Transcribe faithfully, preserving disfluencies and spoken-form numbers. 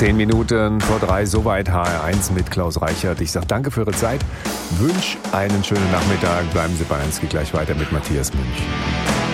Zehn Minuten vor drei, soweit H R eins mit Klaus Reichert. Ich sage danke für Ihre Zeit, wünsche einen schönen Nachmittag. Bleiben Sie bei uns, geht gleich weiter mit Matthias Münch.